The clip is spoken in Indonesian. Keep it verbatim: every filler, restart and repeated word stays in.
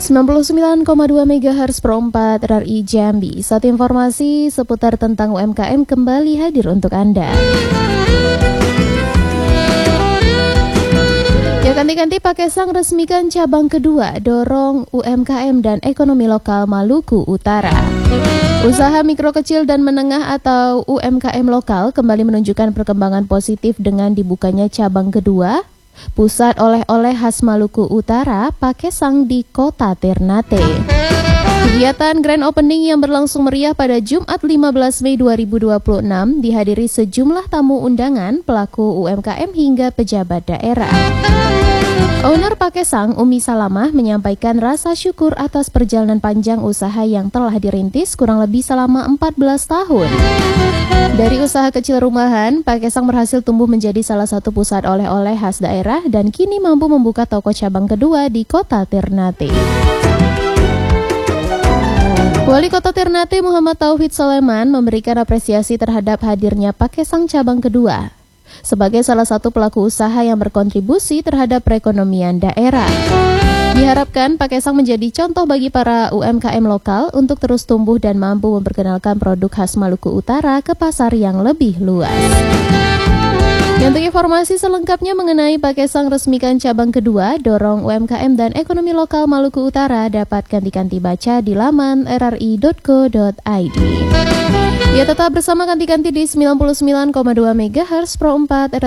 sembilan puluh sembilan koma dua megahertz per empat R R I Jambi. Satu informasi seputar tentang U M K M kembali hadir untuk Anda. Ya, ganti-ganti Pakesang resmikan cabang kedua, dorong U M K M dan ekonomi lokal Maluku Utara. Usaha mikro kecil dan menengah atau U M K M lokal kembali menunjukkan perkembangan positif dengan dibukanya cabang kedua, Pusat Oleh-oleh Khas Maluku Utara, Pakesang di Kota Ternate. Kegiatan Grand Opening yang berlangsung meriah pada Jumat lima belas Mei dua ribu dua puluh enam dihadiri sejumlah tamu undangan, pelaku U M K M hingga pejabat daerah. Owner Pakesang, Umi Salamah, menyampaikan rasa syukur atas perjalanan panjang usaha yang telah dirintis kurang lebih selama empat belas tahun. Dari usaha kecil rumahan, Pakesang berhasil tumbuh menjadi salah satu pusat oleh-oleh khas daerah dan kini mampu membuka toko cabang kedua di Kota Ternate. Wali Kota Ternate Muhammad Tauhid Soleman memberikan apresiasi terhadap hadirnya Pakesang cabang kedua sebagai salah satu pelaku usaha yang berkontribusi terhadap perekonomian daerah. Diharapkan Pakesang menjadi contoh bagi para U M K M lokal untuk terus tumbuh dan mampu memperkenalkan produk khas Maluku Utara ke pasar yang lebih luas. Untuk informasi selengkapnya mengenai Pakesang resmikan cabang kedua, dorong U M K M dan ekonomi lokal Maluku Utara, dapat ganti-ganti baca di laman r r i dot co dot i d. Ya, tetap bersama ganti-ganti di sembilan puluh sembilan koma dua megahertz per empat R R I